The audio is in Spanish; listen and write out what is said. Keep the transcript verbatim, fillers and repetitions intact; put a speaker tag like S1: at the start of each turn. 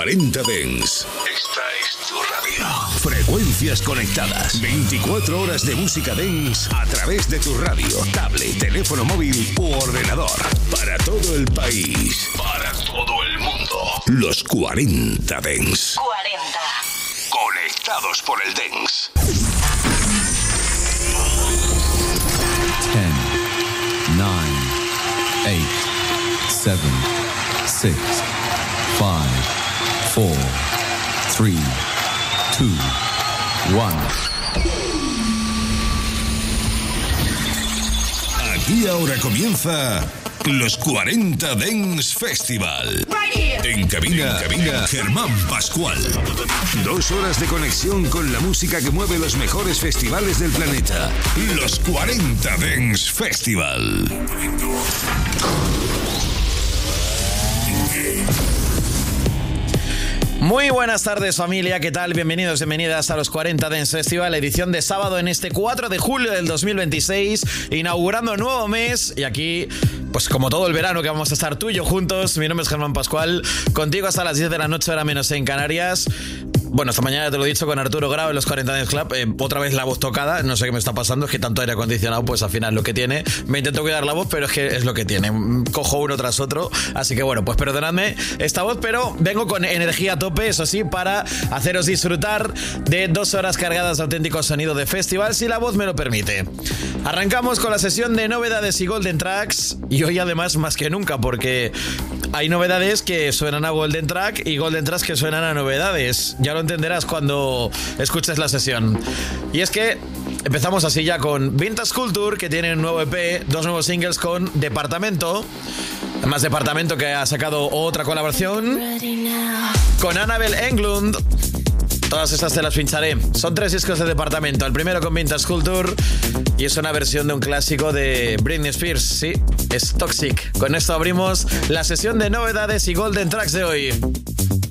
S1: cuarenta Dance. Esta es tu radio. Frecuencias conectadas. veinticuatro horas de música dance a través de tu radio, tablet, teléfono móvil u ordenador. Para todo el país. Para todo el mundo. Los cuarenta Dance.
S2: cuarenta.
S1: Conectados por el dance.
S3: ten, nine, eight, seven, six, five, four, three, two, one.
S1: Aquí ahora comienza los cuarenta Dance Festival. En cabina, en cabina, Germán Pascual. Dos horas de conexión con la música que mueve los mejores festivales del planeta. Los cuarenta Dance Festival.
S4: Muy buenas tardes, familia, ¿qué tal? Bienvenidos, bienvenidas a los cuarenta Dance Festival, edición de sábado en este cuatro de julio del dos mil veintiséis, inaugurando nuevo mes. Y aquí, pues como todo el verano que vamos a estar tú y yo juntos, mi nombre es Germán Pascual, contigo hasta las diez de la noche, hora menos en Canarias. Bueno, esta mañana te lo he dicho con Arturo Grau en los cuarenta Dance Club, eh, otra vez la voz tocada, no sé qué me está pasando, es que tanto aire acondicionado, pues al final lo que tiene, me intento cuidar la voz, pero es que es lo que tiene, cojo uno tras otro, así que bueno, pues perdonadme esta voz, pero vengo con energía a tope, eso sí, para haceros disfrutar de dos horas cargadas de auténtico sonido de festival, si la voz me lo permite. Arrancamos con la sesión de novedades y Golden Tracks, y hoy además más que nunca, porque hay novedades que suenan a Golden Track y Golden Tracks que suenan a novedades, ya lo entenderás cuando escuches la sesión. Y es que empezamos así ya con Vintage Culture, que tiene un nuevo E P, dos nuevos singles con Departamento. Además, Departamento que ha sacado otra colaboración con Annabelle Englund. Todas estas te las pincharé. Son tres discos de Departamento. El primero con Vintage Culture y es una versión de un clásico de Britney Spears. Sí, es Toxic. Con esto abrimos la sesión de novedades y Golden Tracks de hoy.